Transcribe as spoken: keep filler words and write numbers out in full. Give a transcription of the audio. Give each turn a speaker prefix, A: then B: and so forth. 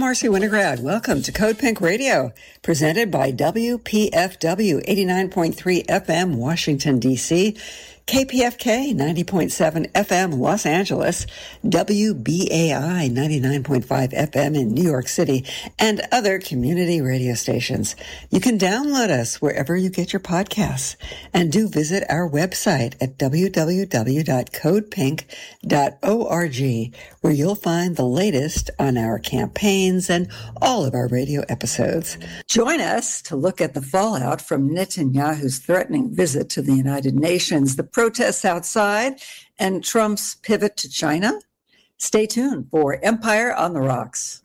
A: Marcy Winograd. Welcome to Code Pink Radio, presented by W P F W eighty-nine point three F M, Washington, D C, K P F K ninety point seven F M, Los Angeles, W B A I ninety-nine point five F M in New York City, and other community radio stations. You can download us wherever you get your podcasts, and do visit our website at w w w dot code pink dot org, where you'll find the latest on our campaigns and all of our radio episodes. Join us to look at the fallout from Netanyahu's threatening visit to the United Nations, the protests outside, and Trump's pivot to China. Stay tuned for Empire on the Rocks.